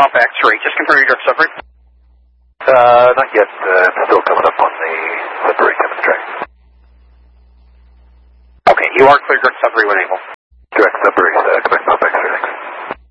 off X-ray. Just confirm your drug suffering. Not yet. Still coming up on the separate chemistry. Okay, you are clear drug suffering when able.